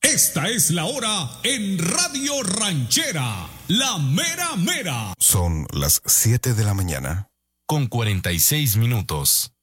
Esta es la hora en Radio Ranchera, la mera mera. Son las 7 de la mañana. Con 46 minutos.